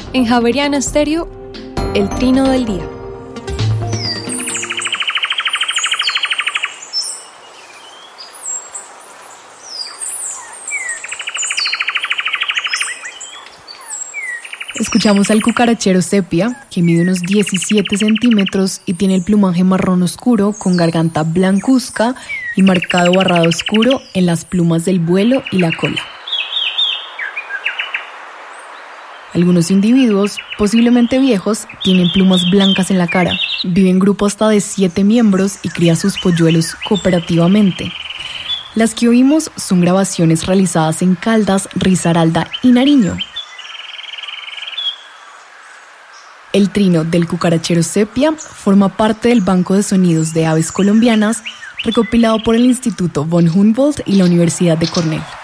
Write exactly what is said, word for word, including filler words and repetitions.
En Javeriana Estéreo, el trino del día. Escuchamos al cucarachero sepia, que mide unos diecisiete centímetros y tiene el plumaje marrón oscuro con garganta blancuzca y marcado barrado oscuro en las plumas del vuelo y la cola. Algunos individuos, posiblemente viejos, tienen plumas blancas en la cara. Vive en grupo hasta de siete miembros y cría sus polluelos cooperativamente. Las que oímos son grabaciones realizadas en Caldas, Risaralda y Nariño. El trino del cucarachero sepia forma parte del Banco de Sonidos de Aves Colombianas, recopilado por el Instituto von Humboldt y la Universidad de Cornell.